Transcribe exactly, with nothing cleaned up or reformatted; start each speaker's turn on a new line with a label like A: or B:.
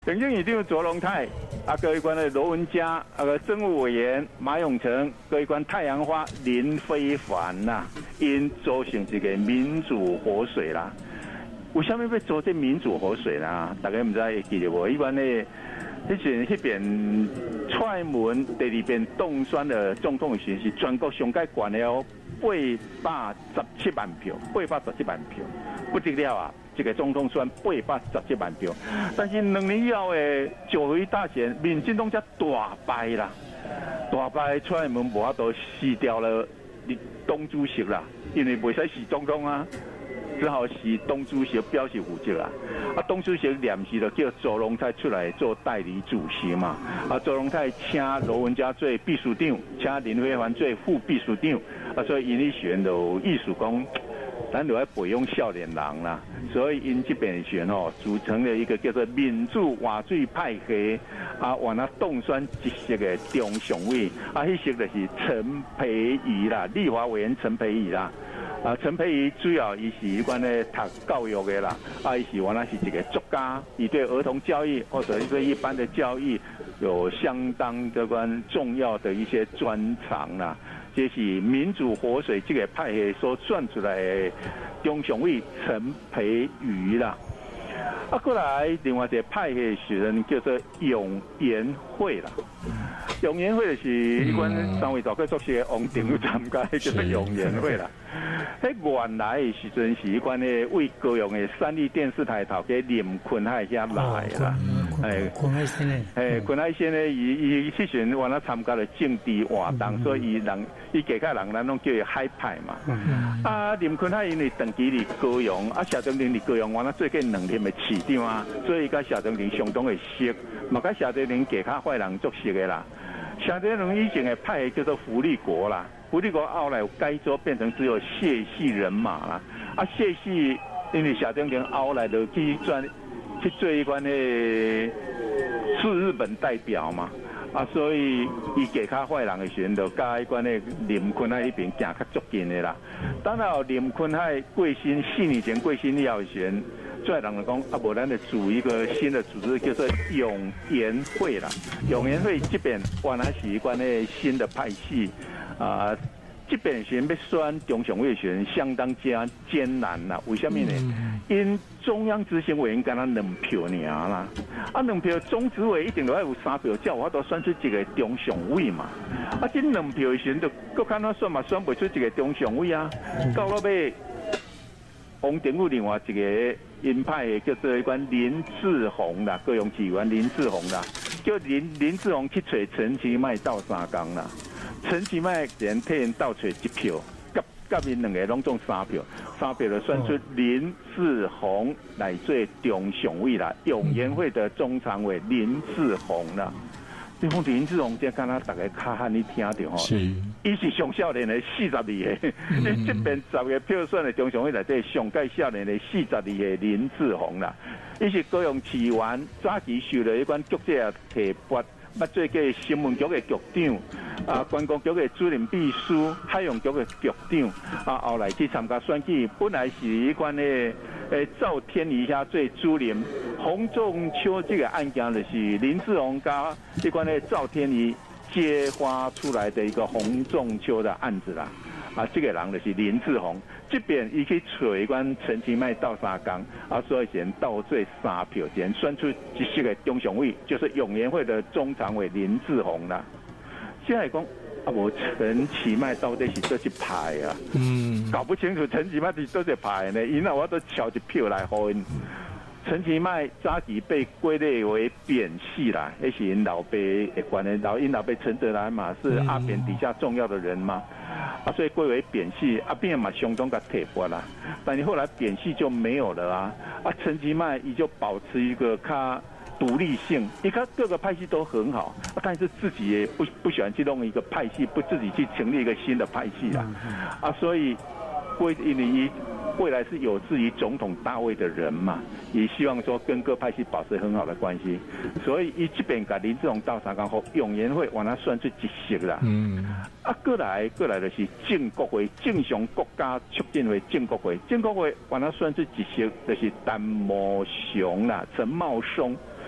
A: 行政院长卓荣泰，啊，各位官的罗文嘉，啊个政务委员马永成，各位官太阳花林非凡呐，因组成一个民主活水啦。为什么要做这民主活水呢？大家唔知会记得无？一般呢，迄阵迄边蔡门第二遍动选的总统选是全国上界悬的哦，八百十七万票，八百十七万票，不得了啊！这个总统选八百十七万票，但是两年以后的九合一大选，民进党才大败啦，大败蔡门无法度死掉了党主席啦，因为袂使死总统啊。只好是党主席表示负责啦，啊，党主席临时就叫周荣泰出来做代理主席嘛，啊，周荣泰请罗文嘉做秘书长，请林非凡做副秘书长，啊，所以因哩选就意思讲，咱就要培养少年人啦，所以因这边选哦，组成了一个叫做民主活水派系，啊，完了动选一席的中常委，啊，迄席就是陈培仪啦，立法委员陈培仪啦。啊，陈培仪主要伊是有关咧读教育的啦，啊，伊是原来是一个作家，伊对儿童教育或者对一般的教育有相当这关重要的一些专长啦。这是民主活水这个派系所选出来的中常委陈培仪啦。啊，过来另外一个派系是人叫做永延会啦。永延会就是一般三位大哥作协的王定宇参加，叫做永延会啦。迄原来的时阵是一关的为高雄的三立电视台头家林坤海遐来啦，哎，
B: 坤海先呢，
A: 哎，坤海先呢，伊伊迄时原来参加了政治活动，所以伊人伊家家人咱拢叫伊海派嘛。啊，林坤海因为长期伫高雄，啊，谢长廷伫高雄，原来最近两任的市长啊，所以甲谢长廷相当的熟，嘛甲谢长廷家家坏人作熟的啦。谢长廷以前的派叫做福利国啦。福利国后来改组变成只有谢系人马啦，啊谢系因为谢长廷后来就去转去做一关的驻日本代表嘛，啊所以伊家较坏人的时阵就甲一关的林坤海那边行较足近的啦。当然林坤海过身四年前过身了的时阵，最人就讲啊，无咱就组一个新的组织叫做永延会啦。永延会这边原来是一关的新的派系。啊，这边选要选中常委选相当艰艰难啦，为什么呢？因中央执行委员敢若两票尔啦，啊两票中执委一定都要有三票，才有法度选出一个中常委嘛。啊，这两票的时阵，就搁看哪选嘛，选不出一个中常委啊。到了尾，王定宇另外一个鹰派的叫做一关林志宏啦，高雄市议员林志宏啦，叫林林志宏去找陈其迈斗三工啦。陈其迈连替人斗找一票，甲甲因两个拢中三票，三票就选出林志宏来做中常委啦，永延会的中常委林志宏啦。你讲林志宏，这敢若大家较罕你听到吼，是，伊是上少年的四十二个，你这边十个票选的中常委内底上届少年的四十二个林志宏啦，伊是高雄市议员，早期受了一款局者提拔。捌做过新闻局的局长，啊，观光局的主任秘书，海洋局的局长，啊，后来去参加选举，本来是一关的，诶，赵天仪遐做主任，洪仲秋这个案件就是林志宏加一关的赵天仪揭发出来的一个洪仲秋的案子啦。啊，这个人就是林志宏，这边伊去找一关陈其迈斗三工，啊，所以先斗做三票，先选出一席的中常委，就是永延会的中常委林志宏啦。现在讲啊，无陈其迈到底是做一派啊？嗯，搞不清楚陈其迈是做一派呢，因为我都敲一票来互因。陈其迈早期被归类为扁系啦，那是因老爸的关的，然后因老爸陈泽兰嘛是阿扁底下重要的人嘛，啊，所以归为扁系，阿扁嘛相当个铁拨啦，但是后来扁系就没有了啊，啊，陈其迈伊就保持一个他独立性，你看各个派系都很好，啊、但是自己也不不喜欢去弄一个派系，不自己去成立一个新的派系啊，啊，所以归因为未来是有志于总统大位的人嘛，也希望说跟各派系保持很好的关系，所以伊这边甲林志宏斗三工后，永延会往他算出一席啦。嗯，啊，过来过来就是正国会正常国家促进会正国会，正国会往他算出一席，就是陈茂雄啦、陈茂松